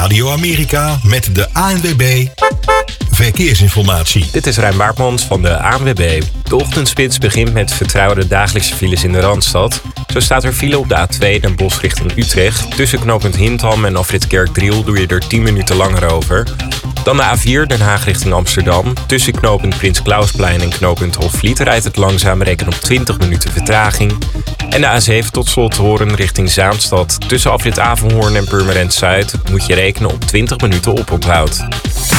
Radio Amerika met de ANWB Verkeersinformatie. Dit is Rijn Baartmans van de ANWB. De ochtendspits begint met vertrouwde dagelijkse files in de Randstad. Zo staat er file op de A2 Den Bosch richting Utrecht. Tussen knooppunt Hintham en afrit Kerkdriel doe je er 10 minuten langer over. Dan de A4 Den Haag richting Amsterdam. Tussen knooppunt Prins Klausplein en knooppunt Hofvliet rijdt het langzaam, reken op 20 minuten vertraging. En de A7 tot Slothoorn richting Zaanstad. Tussen afrit Avenhoorn en Purmerend Zuid moet je rekenen op 20 minuten oponthoud.